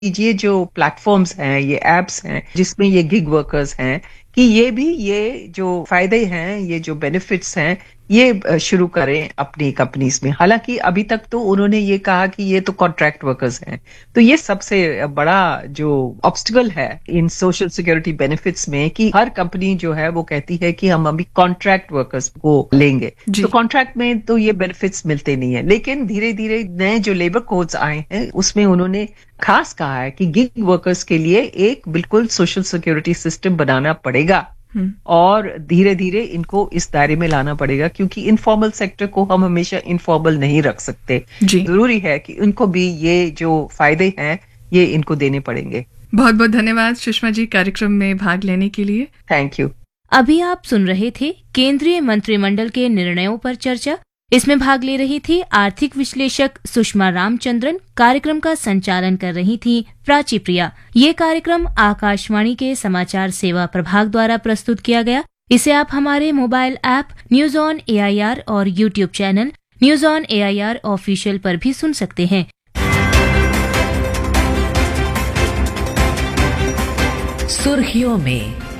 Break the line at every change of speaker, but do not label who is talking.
ये जो प्लेटफॉर्म्स हैं, ये एप्स हैं, जिसमें ये गिग वर्कर्स हैं, कि ये जो फायदे हैं, ये जो बेनिफिट्स हैं, ये शुरू करें अपनी कंपनीज में। हालांकि अभी तक तो उन्होंने ये कहा कि ये तो कॉन्ट्रैक्ट वर्कर्स हैं। तो ये सबसे बड़ा जो ऑब्स्टिकल है इन सोशल सिक्योरिटी बेनिफिट्स में, कि हर कंपनी जो है वो कहती है कि हम अभी कॉन्ट्रैक्ट वर्कर्स को लेंगे। तो कॉन्ट्रैक्ट में तो ये बेनिफिट्स मिलते नहीं है, लेकिन धीरे धीरे नए जो लेबर कोड्स आए हैं उसमें उन्होंने खास कहा है कि गिग वर्कर्स के लिए एक बिल्कुल सोशल सिक्योरिटी सिस्टम बनाना पड़ेगा और धीरे धीरे इनको इस दायरे में लाना पड़ेगा, क्योंकि इनफॉर्मल सेक्टर को हम हमेशा इनफॉर्मल नहीं रख सकते। जरूरी है कि इनको भी ये जो फायदे हैं ये इनको देने पड़ेंगे।
बहुत बहुत धन्यवाद सुषमा जी कार्यक्रम में भाग लेने के लिए।
Thank you.
अभी आप सुन रहे थे केंद्रीय मंत्रिमंडल के निर्णयों पर चर्चा। इसमें भाग ले रही थी आर्थिक विश्लेषक सुषमा रामचंद्रन। कार्यक्रम का संचालन कर रही थी प्राची प्रिया। ये कार्यक्रम आकाशवाणी के समाचार सेवा प्रभाग द्वारा प्रस्तुत किया गया। इसे आप हमारे mobile app news on AIR और YouTube channel news on AIR official पर भी सुन सकते हैं।
सुर्खियों में